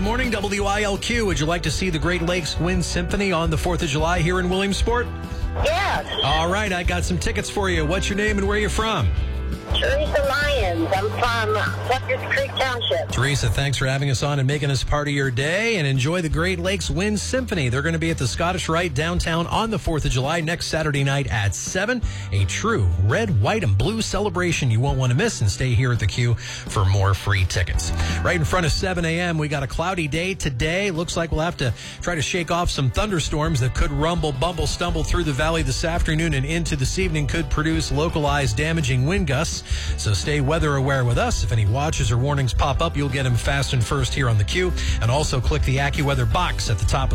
morning, WILQ. Would you like to see the Great Lakes Wind Symphony on the 4th of July here in Williamsport? Yes. All right, I got some tickets for you. What's your name and where are you from? Teresa Lyons. I'm from Suckers Creek Township. Teresa, thanks for having us on and making us part of your day. And enjoy the Great Lakes Wind Symphony. They're going to be at the Scottish Rite downtown on the 4th of July next Saturday night at 7. A true red, white, and blue celebration you won't want to miss. And stay here at the queue for more free tickets. Right in front of 7 a.m., we got a cloudy day today. Looks like we'll have to try to shake off some thunderstorms that could rumble, bumble, stumble through the valley this afternoon and into this evening. Could produce localized damaging wind gusts. So stay weather aware with us. If any watches or warnings pop up, you'll get them fast and first here on the queue. And also click the AccuWeather box at the top of